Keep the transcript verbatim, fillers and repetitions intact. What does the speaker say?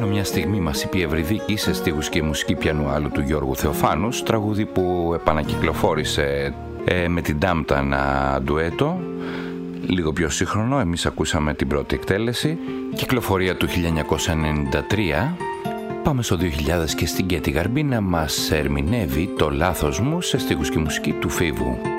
μια στιγμή μας είπε η Ευρυδίκη σε στίχους και μουσική πιανουάλου του Γιώργου Θεοφάνους, τραγούδι που επανακυκλοφόρησε ε, με την Ντάμπτα ένα ντουέτο, λίγο πιο σύγχρονο. Εμείς ακούσαμε την πρώτη εκτέλεση, κυκλοφορία του χίλια εννιακόσια ενενήντα τρία. Πάμε στο δύο χιλιάδες και στην Κέτη Γαρμπή να μας ερμηνεύει το λάθος μου σε στίχους και μουσική του Φίβου.